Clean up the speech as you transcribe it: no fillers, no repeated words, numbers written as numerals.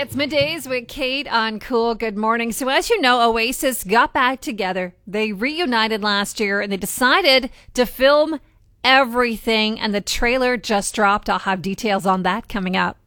It's middays with Kate on Cool. Good morning. So as you know, Oasis got back together. They reunited last year and they decided to film everything. And the trailer just dropped. I'll have details on that coming up.